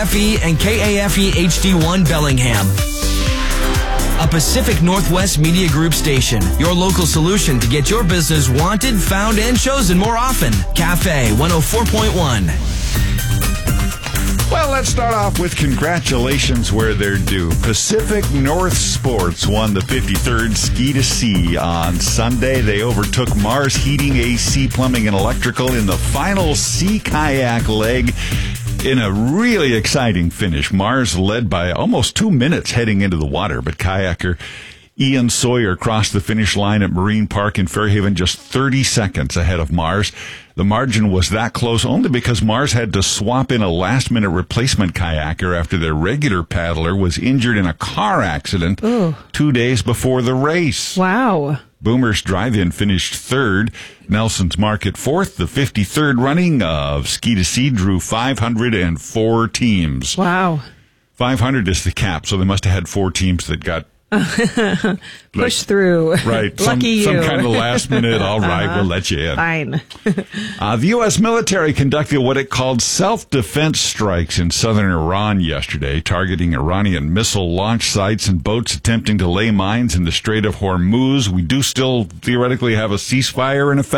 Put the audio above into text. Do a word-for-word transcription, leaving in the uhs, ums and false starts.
F E and K A F E H D one Bellingham. A Pacific Northwest Media Group station. Your local solution to get your business wanted, found, and chosen more often. Cafe one oh four point one. Well, let's start off with congratulations where they're due. Pacific North Sports won the fifty-third Ski to Sea on Sunday. They overtook Mars Heating, A C, Plumbing, and Electrical in the final sea kayak leg in a really exciting finish. Mars led by almost two minutes heading into the water, but kayaker Ian Sawyer crossed the finish line at Marine Park in Fairhaven just thirty seconds ahead of Mars. The margin was that close only because Mars had to swap in a last-minute replacement kayaker after their regular paddler was injured in a car accident Ooh. two days before the race. Wow. Boomers Drive-In finished third. Nelson's Market fourth. The fifty-third running of Ski to Sea drew five hundred four teams. Wow. five hundred is the cap, so they must have had four teams that got push like, through. Right. Lucky some, you. Some kind of last minute, all right, uh-huh. we'll let you in. Fine. uh, the U S military conducted what it called self-defense strikes in southern Iran yesterday, targeting Iranian missile launch sites and boats attempting to lay mines in the Strait of Hormuz. We do still theoretically have a ceasefire in effect.